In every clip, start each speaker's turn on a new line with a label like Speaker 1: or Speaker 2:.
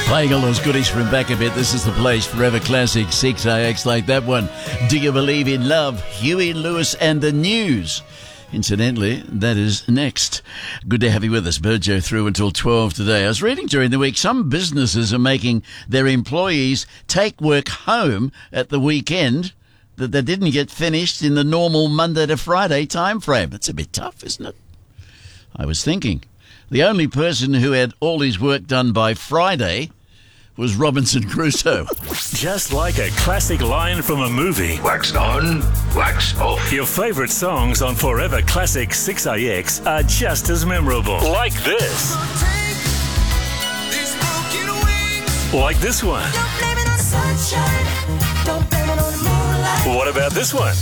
Speaker 1: Playing all those goodies from back a bit. This is the place, Forever Classic, 6AX, like that one. Do You Believe in Love? Huey Lewis and the News. Incidentally, that is next. Good to have you with us, Burjo, through until 12 today. I was reading during the week some businesses are making their employees take work home at the weekend that they didn't get finished in the normal Monday to Friday time frame. It's a bit tough, isn't it? I was thinking, the only person who had all his work done by Friday was Robinson Crusoe.
Speaker 2: Just like a classic line from a movie.
Speaker 3: Wax on, wax off.
Speaker 2: Your favourite songs on Forever Classic 6AX are just as memorable. Like this. Like this one.
Speaker 4: Don't blame it on the sunshine. Don't blame it on the moonlight.
Speaker 2: What about this one?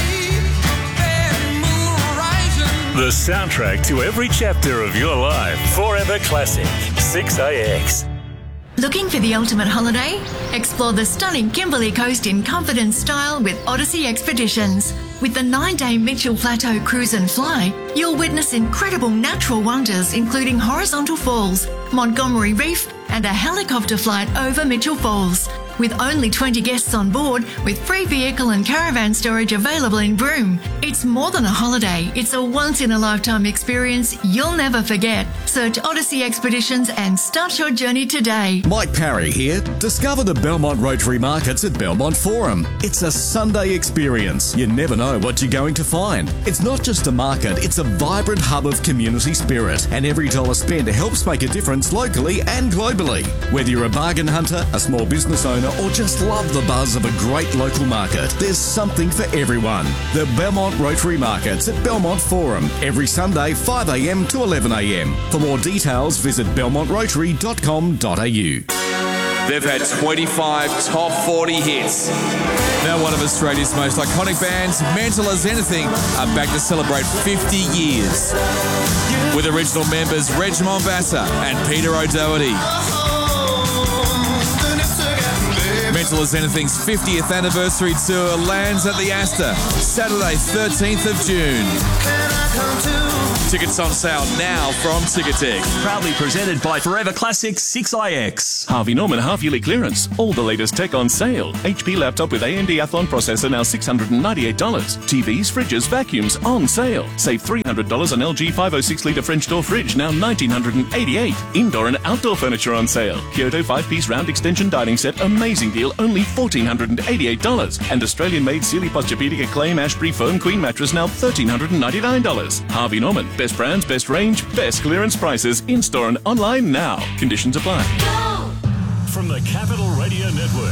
Speaker 2: The soundtrack to every chapter of your life. Forever Classic 6AX.
Speaker 5: Looking for the ultimate holiday? Explore the stunning Kimberley Coast in comfort and style with Odyssey Expeditions. With the 9-day Mitchell Plateau Cruise and Fly, you'll witness incredible natural wonders including horizontal falls, Montgomery Reef and a helicopter flight over Mitchell Falls. With only 20 guests on board, with free vehicle and caravan storage available in Broome. It's more than a holiday, it's a once-in-a-lifetime experience you'll never forget. Search Odyssey Expeditions and start your journey today.
Speaker 6: Mike Parry here. Discover the Belmont Rotary Markets at Belmont Forum. It's a Sunday experience. You never know what you're going to find. It's not just a market, it's a vibrant hub of community spirit. And every dollar spent helps make a difference locally and globally. Whether you're a bargain hunter, a small business owner, or just love the buzz of a great local market, there's something for everyone. The Belmont Rotary Markets at Belmont Forum, every Sunday 5am to 11am. For more details, visit belmontrotary.com.au.
Speaker 7: They've had 25 top 40 hits. Now one of Australia's most iconic bands, Mental as Anything, are back to celebrate 50 years. With original members Reg Mombassa and Peter O'Doherty. Mental as Anything's 50th anniversary tour lands at the Astor, Saturday 13th of June. Tickets on sale now from Ticketek.
Speaker 8: Proudly presented by Forever Classic 6iX. Harvey Norman half-yearly clearance. All the latest tech on sale. HP laptop with AMD Athlon processor now $698. TVs, fridges, vacuums on sale. Save $300 on LG 506-litre French door fridge now $1,988. Indoor and outdoor furniture on sale. Kyoto 5-piece round extension dining set, amazing deal, only $1,488. And Australian-made Sealy Posturepedic Acclaim Ashbury Foam Queen mattress now $1,399. Harvey Norman. Best brands, best range, best clearance prices, in-store and online now. Conditions apply.
Speaker 2: From the Capital Radio Network,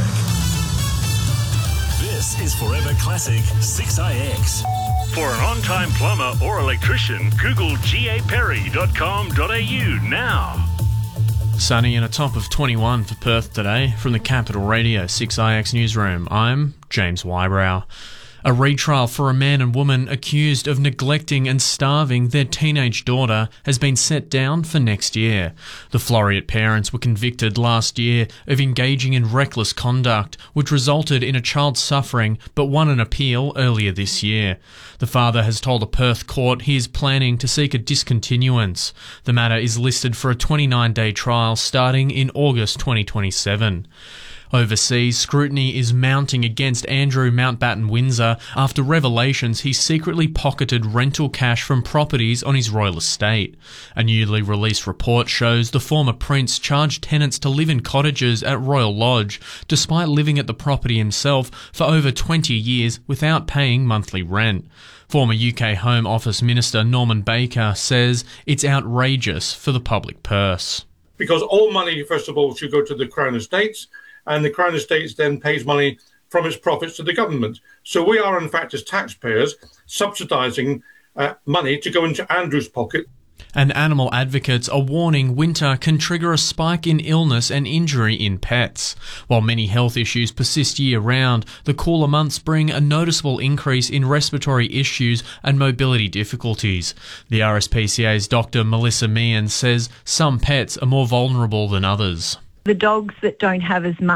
Speaker 2: this is Forever Classic 6iX. For an on-time plumber or electrician, Google gaperry.com.au now.
Speaker 9: Sunny and a top of 21 for Perth today. From the Capital Radio 6iX newsroom, I'm James Wybrow. A retrial for a man and woman accused of neglecting and starving their teenage daughter has been set down for next year. The Floreat parents were convicted last year of engaging in reckless conduct, which resulted in a child suffering, but won an appeal earlier this year. The father has told a Perth court he is planning to seek a discontinuance. The matter is listed for a 29-day trial starting in August 2027. Overseas, scrutiny is mounting against Andrew Mountbatten Windsor after revelations he secretly pocketed rental cash from properties on his royal estate. A newly released report shows the former prince charged tenants to live in cottages at Royal Lodge, despite living at the property himself for over 20 years without paying monthly rent. Former UK Home Office Minister Norman Baker says it's outrageous for the public purse.
Speaker 10: Because all money, first of all, should go to the Crown Estates, and the Crown Estates then pays money from its profits to the government. So we are, in fact, as taxpayers, subsidising money to go into Andrew's pocket.
Speaker 9: And animal advocates are warning winter can trigger a spike in illness and injury in pets. While many health issues persist year-round, the cooler months bring a noticeable increase in respiratory issues and mobility difficulties. The RSPCA's Dr. Melissa Meehan says some pets are more vulnerable than others.
Speaker 11: The dogs that don't have as much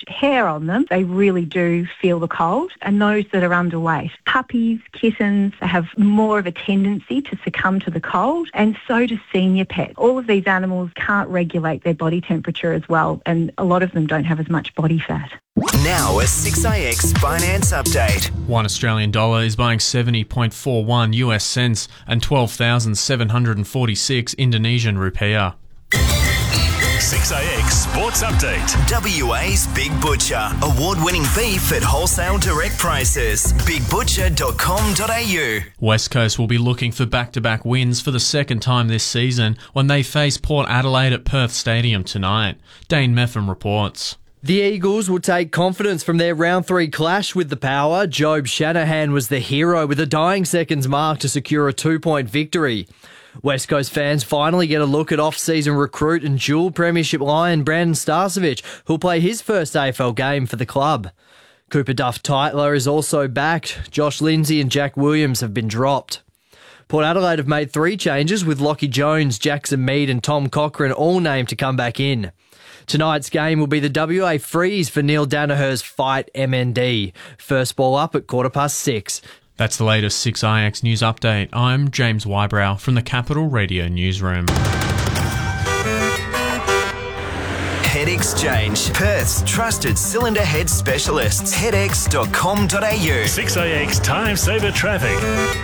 Speaker 11: much hair on them, they really do feel the cold. And those that are underweight, puppies, kittens, have more of a tendency to succumb to the cold, and so do senior pets. All of these animals can't regulate their body temperature as well, and a lot of them don't have as much body fat.
Speaker 12: Now a 6IX finance update.
Speaker 9: $1 Australian is buying 70.41 US cents and 12,746 Indonesian rupiah.
Speaker 2: 6IX Sports Update.
Speaker 12: WA's Big Butcher. Award-winning beef at wholesale direct prices. BigButcher.com.au.
Speaker 9: West Coast will be looking for back-to-back wins for the second time this season when they face Port Adelaide at Perth Stadium tonight. Dane Meffam reports.
Speaker 13: The Eagles will take confidence from their round 3 clash with the Power. Job Shanahan was the hero with a dying seconds mark to secure a 2-point victory. West Coast fans finally get a look at off-season recruit and dual premiership lion Brandon Starcevic, who'll play his first AFL game for the club. Cooper Duff-Tytler is also backed. Josh Lindsay and Jack Williams have been dropped. Port Adelaide have made 3 changes with Lockie Jones, Jackson Mead and Tom Cochrane all named to come back in. Tonight's game will be the WA Freeze for Neil Danaher's Fight MND. First ball up at 6:15.
Speaker 9: That's the latest 6IX News Update. I'm James Wybrow from the Capital Radio Newsroom.
Speaker 12: Head Exchange, Perth's trusted cylinder head specialists. Headex.com.au.
Speaker 2: 6IX Time Saver Traffic.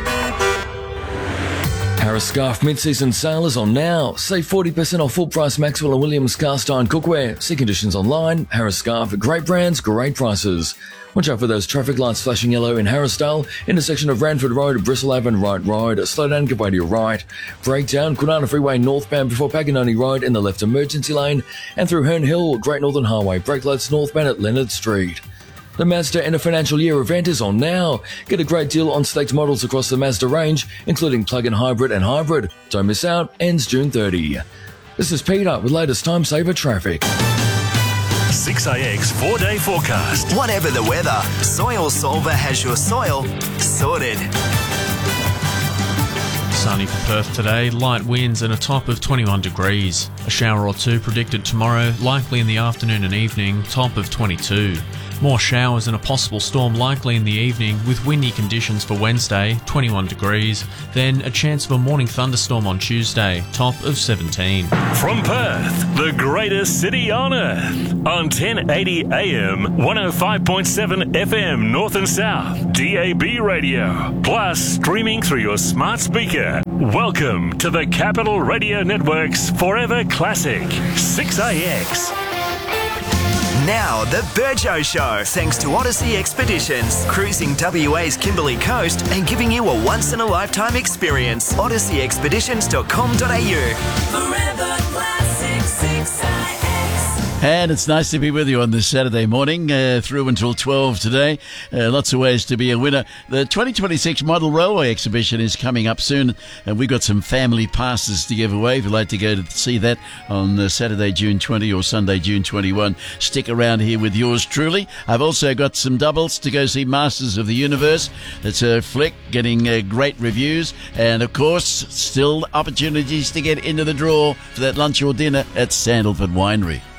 Speaker 14: Harris Scarf mid-season sale is on now. Save 40% off full price Maxwell and Williams cast iron cookware. See conditions online. Harris Scarf, great brands, great prices. Watch out for those traffic lights flashing yellow in Harrisdale, intersection of Ranford Road, Bristol Ave and Wright Road. Slow down, give way to your right. Breakdown, Kwinana Freeway northbound before Paganoni Road in the left emergency lane, and through Herne Hill, Great Northern Highway, brake lights northbound at Leonard Street. The Mazda End of Financial Year event is on now. Get a great deal on select models across the Mazda range, including plug-in hybrid and hybrid. Don't miss out, ends June 30. This is Peter with latest time saver traffic.
Speaker 2: 6IX 4-day forecast.
Speaker 12: Whatever the weather, Soil Solver has your soil sorted.
Speaker 9: Sunny for Perth today, light winds and a top of 21 degrees. A shower or two predicted tomorrow, likely in the afternoon and evening, top of 22. More showers and a possible storm likely in the evening with windy conditions for Wednesday, 21 degrees. Then a chance of a morning thunderstorm on Tuesday, top of 17.
Speaker 2: From Perth, the greatest city on earth. On 1080 AM, 105.7 FM North and South, DAB radio. Plus streaming through your smart speaker. Welcome to the Capital Radio Network's Forever Classic, 6IX.
Speaker 12: Now, the Burjo Show, thanks to Odyssey Expeditions, cruising WA's Kimberley Coast and giving you a once-in-a-lifetime experience. OdysseyExpeditions.com.au.
Speaker 4: Forever Classic 6IX.
Speaker 1: And it's nice to be with you on this Saturday morning, through until 12 today. Lots of ways to be a winner. The 2026 Model Railway Exhibition is coming up soon, and we've got some family passes to give away. If you'd like to go to see that on Saturday, June 20 or Sunday, June 21, stick around here with yours truly. I've also got some doubles to go see Masters of the Universe. It's a flick, getting great reviews, and of course, still opportunities to get into the draw for that lunch or dinner at Sandalford Winery.